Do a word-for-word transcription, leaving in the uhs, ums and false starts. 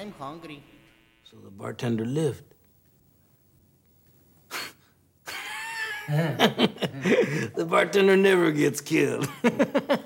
I'm hungry. So the bartender lived. The bartender never gets killed.